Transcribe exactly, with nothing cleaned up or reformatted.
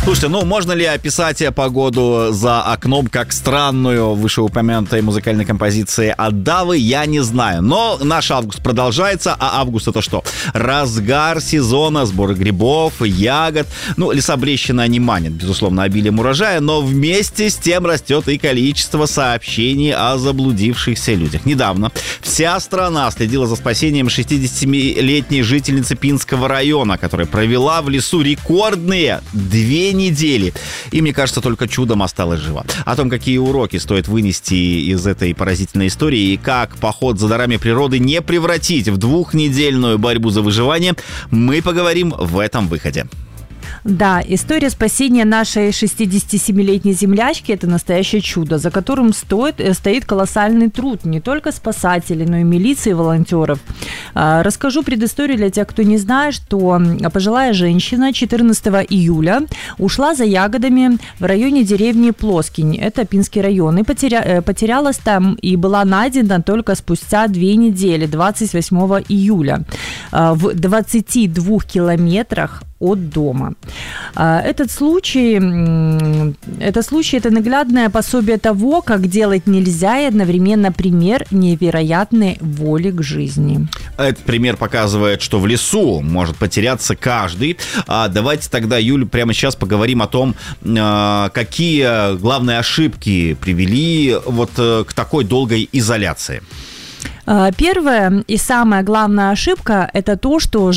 Слушайте, ну можно ли описать погоду за окном как странную в вышеупомянутой музыкальной композиции от Давы, я не знаю. Но наш август продолжается, а август это что? Разгар сезона сбора грибов, ягод. Ну, лесобрещина не манит, безусловно, обилием урожая, но вместе с тем растет и количество сообщений о заблудившихся людях. Недавно вся страна следила за спасением шестидесятисемилетней жительницы Пинского района, которая провела в лесу рекордные две недели. И, мне кажется, только чудом осталась жива. О том, какие уроки стоит вынести из этой поразительной истории и как поход за дарами природы не превратить в двухнедельную борьбу за выживание, мы поговорим в этом выходе. Да, история спасения нашей шестидесятисемилетней землячки – это настоящее чудо, за которым стоит, стоит колоссальный труд не только спасателей, но и милиции и волонтеров. Расскажу предысторию для тех, кто не знает, что пожилая женщина четырнадцатого июля ушла за ягодами в районе деревни Плоскинь, это Пинский район, и потеря, потерялась там и была найдена только спустя две недели, двадцать восьмого июля, в двадцати двух километрах от дома. Этот случай, этот случай – это наглядное пособие того, как делать нельзя, и одновременно пример невероятной воли к жизни. Этот пример показывает, что в лесу может потеряться каждый. А давайте тогда, Юль, прямо сейчас поговорим о том, какие главные ошибки привели вот к такой долгой изоляции. Первая и самая главная ошибка – это то, что